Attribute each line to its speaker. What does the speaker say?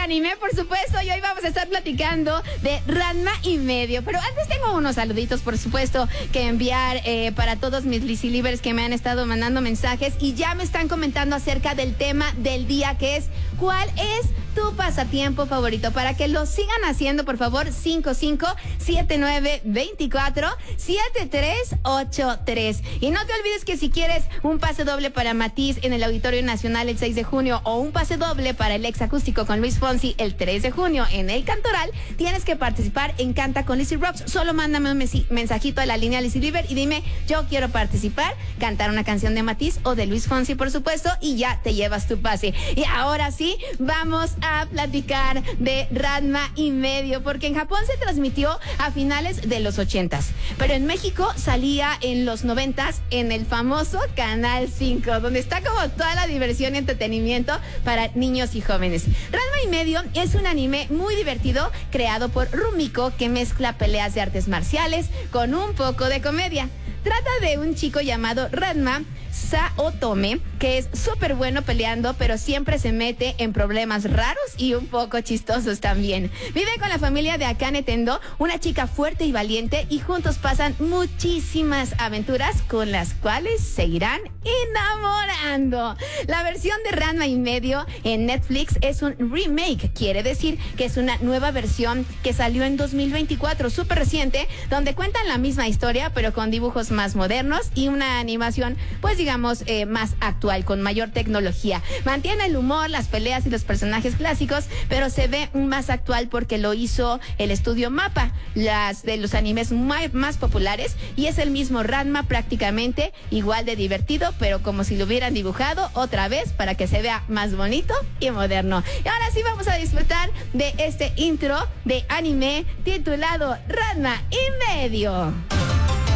Speaker 1: anime, por supuesto, y hoy vamos a estar platicando de Ranma y medio. Pero antes tengo unos saluditos, por supuesto, que enviar para todos mis Lizzy-livers que me han estado mandando mensajes y ya me están comentando acerca del tema del día, que es ¿cuál es tu pasatiempo favorito? Para que lo sigan haciendo, por favor, 5579247383. Y no te olvides que si quieres un pase doble para Matiz en el Auditorio Nacional el 6 de junio o un pase doble para el ex acústico con Luis Fonsi el 3 de junio en el Cantoral, tienes que participar en Canta con Lizzy Rocks. Solo mándame un mensajito a la línea Lizzy-liver y dime, yo quiero participar, cantar una canción de Matiz o de Luis Fonsi, por supuesto, y ya te llevas tu pase. Y ahora sí, vamos a platicar de Ranma y medio, porque en Japón se transmitió a finales de los 80s, pero en México salía en los 90s en el famoso Canal 5, donde está como toda la diversión y entretenimiento para niños y jóvenes. Ranma y medio es un anime muy divertido creado por Rumiko, que mezcla peleas de artes marciales con un poco de comedia. Trata de un chico llamado Ranma Saotome, que es súper bueno peleando, pero siempre se mete en problemas raros y un poco chistosos también. Vive con la familia de Akane Tendo, una chica fuerte y valiente, y juntos pasan muchísimas aventuras con las cuales se irán enamorando. La versión de Ranma y medio en Netflix es un remake, quiere decir que es una nueva versión que salió en 2024, súper reciente, donde cuentan la misma historia, pero con dibujos más modernos y una animación, pues digamos, más actual, con mayor tecnología. Mantiene el humor, las peleas y los personajes clásicos, pero se ve más actual porque lo hizo el estudio MAPPA, las de los animes más populares, y es el mismo Ranma, prácticamente igual de divertido, pero como si lo hubieran dibujado otra vez para que se vea más bonito y moderno. Y ahora sí vamos a disfrutar de este intro de anime titulado Ranma y medio.